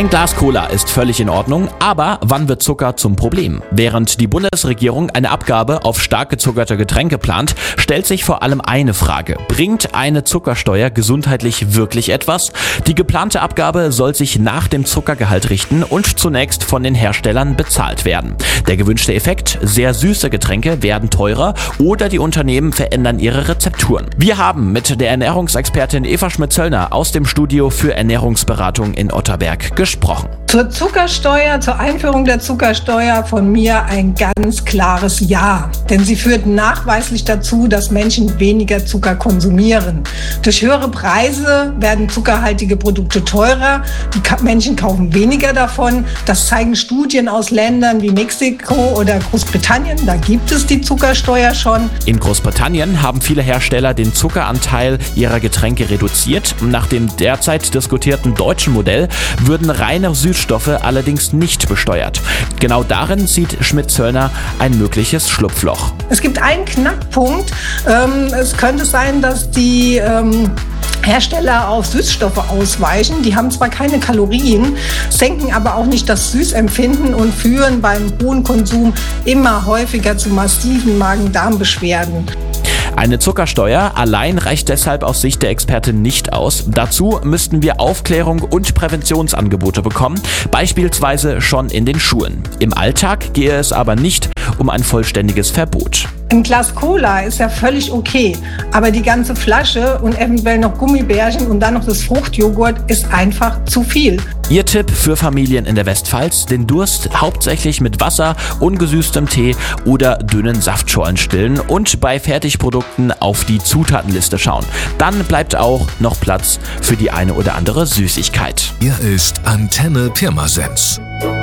Ein Glas Cola ist völlig in Ordnung, aber wann wird Zucker zum Problem? Während die Bundesregierung eine Abgabe auf stark gezuckerte Getränke plant, stellt sich vor allem eine Frage. Bringt eine Zuckersteuer gesundheitlich wirklich etwas? Die geplante Abgabe soll sich nach dem Zuckergehalt richten und zunächst von den Herstellern bezahlt werden. Der gewünschte Effekt: sehr süße Getränke werden teurer oder die Unternehmen verändern ihre Rezepturen. Wir haben mit der Ernährungsexpertin Eva Schmidt-Zöllner aus dem Studio für Ernährungsberatung in Otterberg gesprochen. Zur Zuckersteuer, zur Einführung der Zuckersteuer von mir ein ganz klares Ja. Denn sie führt nachweislich dazu, dass Menschen weniger Zucker konsumieren. Durch höhere Preise werden zuckerhaltige Produkte teurer. Die Menschen kaufen weniger davon. Das zeigen Studien aus Ländern wie Mexiko oder Großbritannien. Da gibt es die Zuckersteuer schon. In Großbritannien haben viele Hersteller den Zuckeranteil ihrer Getränke reduziert. Nach dem derzeit diskutierten deutschen Modell würden reine Süßstoffe allerdings nicht besteuert. Genau darin sieht Schmidt-Zöllner ein mögliches Schlupfloch. Es gibt einen Knackpunkt. Es könnte sein, dass die Hersteller auf Süßstoffe ausweichen. Die haben zwar keine Kalorien, senken aber auch nicht das Süßempfinden und führen beim hohen Konsum immer häufiger zu massiven Magen-Darm-Beschwerden. Eine Zuckersteuer allein reicht deshalb aus Sicht der Expertin nicht aus. Dazu müssten wir Aufklärung und Präventionsangebote bekommen, beispielsweise schon in den Schulen. Im Alltag gehe es aber nicht um ein vollständiges Verbot. Ein Glas Cola ist ja völlig okay, aber die ganze Flasche und eventuell noch Gummibärchen und dann noch das Fruchtjoghurt ist einfach zu viel. Ihr Tipp für Familien in der Westpfalz: den Durst hauptsächlich mit Wasser, ungesüßtem Tee oder dünnen Saftschorlen stillen und bei Fertigprodukten auf die Zutatenliste schauen. Dann bleibt auch noch Platz für die eine oder andere Süßigkeit. Hier ist Antenne Pirmasens.